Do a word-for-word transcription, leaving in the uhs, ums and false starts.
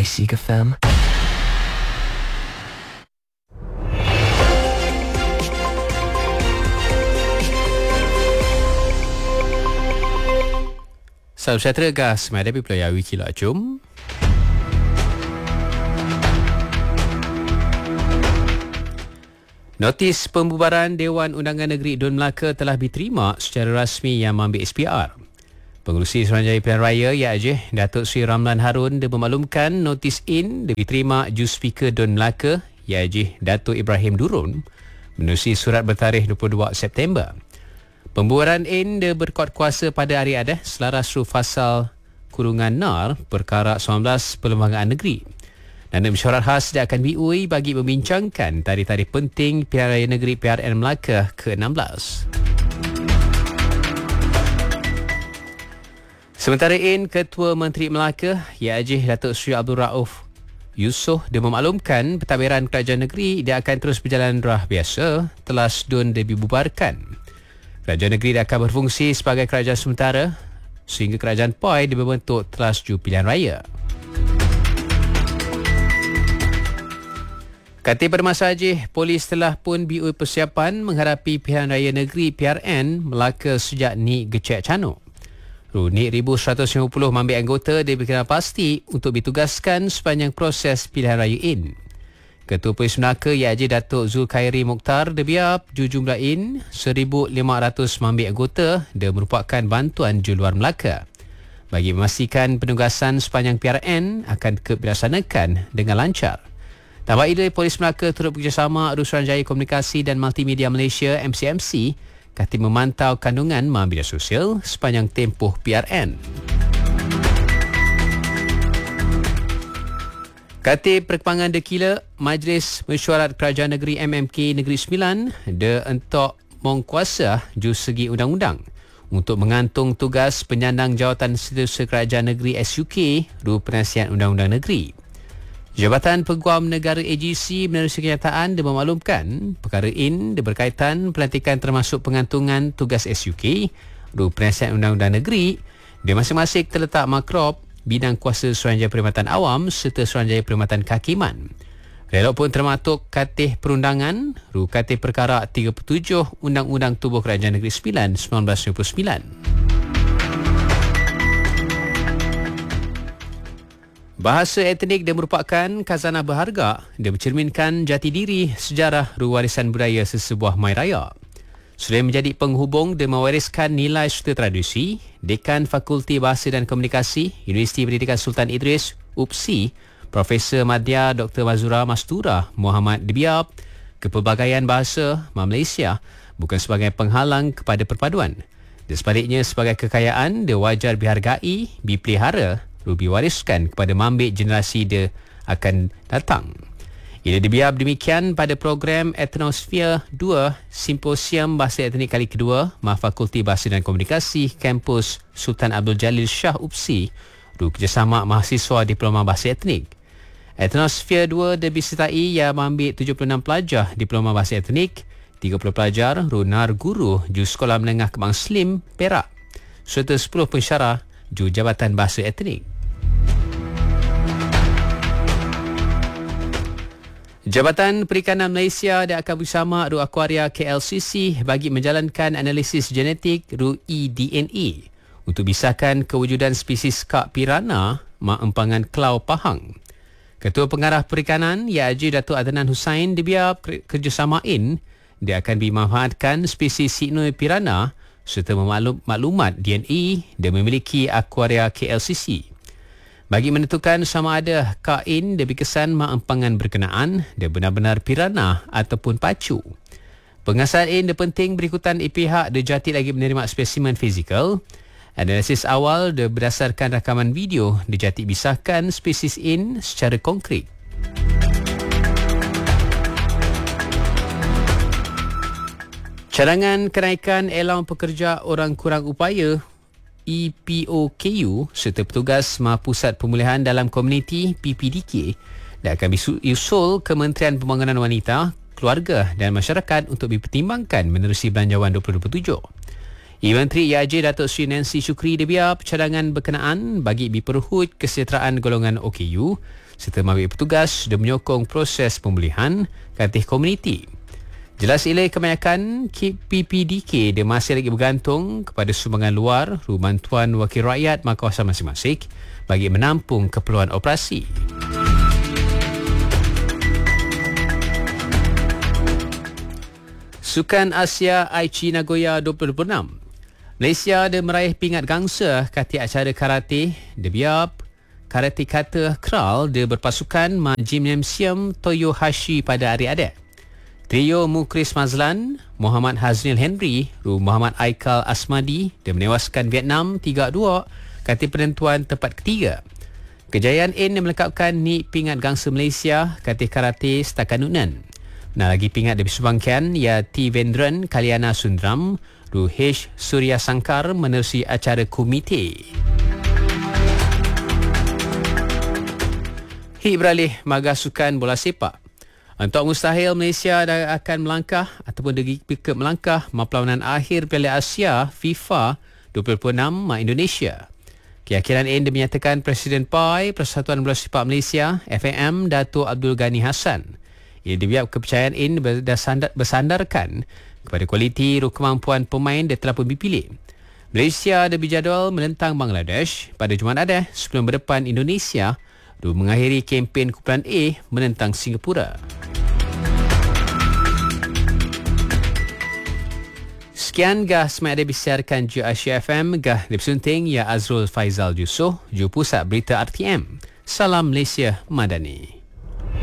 Seek F M. Salam sejahtera gas menghadapi pelayar Wikilah Jom. Notis pembubaran Dewan Undangan Negeri Dun Melaka telah diterima secara rasmi yang mengambil S P R. Pengerusi Suruhanjaya Pilihan Raya Ya Ajih Datuk Seri Ramlan Harun dia memaklumkan notis in diterima Jus Speaker Dun Melaka Ya Ajih Datuk Ibrahim Durun menerusi surat bertarikh dua puluh dua September. Pembubaran in dia berkuat kuasa pada hari adah selaras ru fasal kurungan N A R perkara sembilan belas Perlembagaan Negeri. Dan mesyuarat khas dia akan biui bagi membincangkan tarikh-tarikh penting Pilihan Raya Negeri P R N Melaka ke enam belas. Sementara in Ketua Menteri Melaka Ya Ajih Datuk Seri Abdul Rauf Yusof dia memaklumkan pentadbiran kerajaan negeri dia akan terus berjalan rah biasa telas dun dia dibubarkan. Kerajaan negeri dia akan berfungsi sebagai kerajaan sementara sehingga kerajaan P O I dia berbentuk telas ju pilihan raya. Kata pada masa Ajih, polis telah pun biui persiapan menghadapi Pilihan Raya Negeri P R N Melaka sejak ni gecek canuk. Runit seribu seratus lima puluh mambil anggota diberikan pasti untuk ditugaskan sepanjang proses Pilihan Raya in. Ketua Polis Melaka Ya Ajih Datuk Zulkhairi Mokhtar dia biap jumlah in seribu lima ratus mambil anggota dia merupakan bantuan ju luar Melaka. Bagi memastikan penugasan sepanjang P R N akan dilaksanakan dengan lancar. Tambah itu, Polis Melaka turut bekerjasama Suruhanjaya Komunikasi dan Multimedia Malaysia M C M C kati memantau kandungan media sosial sepanjang tempoh P R N. Kati perkembangan dekila, Majlis Mesyuarat Kerajaan Negeri M M K Negeri Sembilan de entok mengkuasa ju segi undang-undang untuk mengantung tugas penyandang jawatan setiausaha kerajaan negeri S U K ru penasihat undang-undang negeri. Jabatan Peguam Negara A G C menerusi kenyataan dia memaklumkan perkara in dia berkaitan pelantikan termasuk pengantungan tugas S U K ru penasihat undang-undang negeri dia masing-masing terletak makrop bidang kuasa Suruhanjaya Perkhidmatan Awam serta Suruhanjaya Perkhidmatan Kehakiman. Relok pun termaktub Katih Perundangan ru Katih Perkara tiga puluh tujuh Undang-Undang Tubuh Kerajaan Negeri Sembilan seribu sembilan ratus sembilan puluh sembilan. Bahasa etnik dia merupakan khazanah berharga. Dia mencerminkan jati diri, sejarah, ru warisan budaya sesebuah mai raya. Selain menjadi penghubung dan mewariskan nilai serta tradisi, Dekan Fakulti Bahasa dan Komunikasi Universiti Pendidikan Sultan Idris U P S I, Profesor Madya Doktor Mazura Mastura Muhammad Dibiab, Kepelbagaian Bahasa Malaysia bukan sebagai penghalang kepada perpaduan. Dan sebaliknya sebagai kekayaan, dia wajar dihargai, dipelihara, rubi wariskan kepada mambik generasi dia akan datang. Ia dibiab demikian pada program Etnosphere dua Simposium Bahasa Etnik kali kedua Fakulti Bahasa dan Komunikasi Kampus Sultan Abdul Jalil Shah U P S I ru kerjasama mahasiswa Diploma Bahasa Etnik. Etnosphere dua disertai yang mengambil tujuh puluh enam pelajar Diploma Bahasa Etnik, tiga puluh pelajar runar guru ju Sekolah Menengah Kebang Slim Perak serta sepuluh pensyarah ju Jabatan Bahasa Etnik. Jabatan Perikanan Malaysia dia akan bersama ru Aquaria K L C C bagi menjalankan analisis genetik ru E D N A untuk bisahkan kewujudan spesies kak piranha mak empangan Kelau Pahang. Ketua Pengarah Perikanan Ya Ajih Datuk Adnan Hussain dibiap kerjasama in dia akan dimanfaatkan spesies Sinoi piranha serta memaklum maklumat D N A dia memiliki Aquaria K L C C. Bagi menentukan sama ada kain dia berkesan mak empangan berkenaan dia benar-benar piranha ataupun pacu. Pengasas in dia penting berikutan pihak dia jati lagi menerima spesimen fizikal. Analisis awal dia berdasarkan rakaman video dia jati bisahkan spesies in secara konkret. Cadangan kenaikan Allowance Pekerja Orang Kurang Upaya E P O K U serta petugas Pusat Pemulihan Dalam Komuniti P P D K dan akan diusul Kementerian Pembangunan Wanita, Keluarga dan Masyarakat untuk dipertimbangkan menerusi Belanjawan dua ribu dua puluh tujuh. Menteri Ya Ajih Datuk Seri Nancy Shukri dibiap cadangan berkenaan bagi diperhut kesejahteraan golongan O K U serta mabit petugas dan menyokong proses pemulihan katih komuniti. Jelas ilai kebanyakan P P D K dia masih lagi bergantung kepada sumbangan luar Bantuan Wakil Rakyat kawasan masing-masing bagi menampung keperluan operasi. Sukan Asia Aichi Nagoya dua ribu dua puluh enam. Malaysia ada meraih pingat gangsa kati acara karate de biap karate kata kral dia berpasukan ma Gymnasium Toyohashi pada hari adat. Trio Mukris Mazlan, Muhammad Haznil Henry, Ru Muhammad Aikal Asmadi dia menewaskan Vietnam tiga dua kati penentuan tempat ketiga. Kejayaan ini melengkapkan ni pingat gangsa Malaysia kati karate setakat nunan. Nah lagi pingat dia disumbangkan ya T. Vendran Kaliana Sundram, Ru H. Surya Sankar menerusi acara komite. Hik beralih magas sukan bola sepak. Untuk mustahil Malaysia dah akan melangkah ataupun degi ke melangkah ma perlawanan akhir Piala Asia FIFA dua ribu dua puluh enam ma Indonesia. Keyakinan ini dinyatakan Presiden P A I Persatuan Bola Sepak Malaysia F A M Dato' Abdul Ghani Hassan. Ia dibiak kepercayaan ini bersandarkan kepada kualiti dan kemampuan pemain yang telah pun dipilih. Malaysia ada berjadual menentang Bangladesh pada Jumaat sebelum berdepan Indonesia dan mengakhiri kempen kumpulan A menentang Singapura. Sekian gah semak ada disiarkan Ju Asia F M gah disunting ya Azrul Faizal Yusof, Ju Pusat Berita R T M. Salam Malaysia Madani.